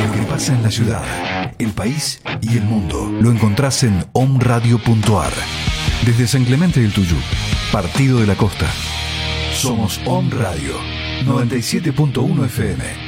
Lo que pasa en la ciudad, el país y el mundo lo encontrás en omradio.ar. Desde San Clemente del Tuyú, Partido de la Costa. Somos Om Radio 97.1 FM.